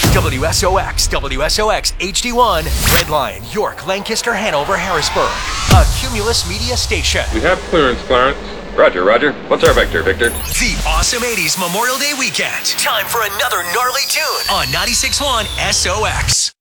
WSOX, WSOX HD1, Redline, York, Lancaster, Hanover, Harrisburg. A Cumulus Media station. We have clearance, Clarence. Roger, Roger. What's our vector, Victor? The awesome 80s Memorial Day weekend. Time for another gnarly tune on 96.1 SOX.